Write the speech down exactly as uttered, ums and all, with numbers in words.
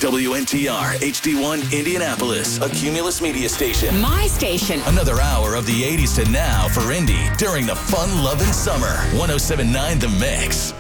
W N T R H D one Indianapolis, a Cumulus media station. My station. Another hour of the eighties to now for Indy during the fun-loving summer. one oh seven point nine The Mix.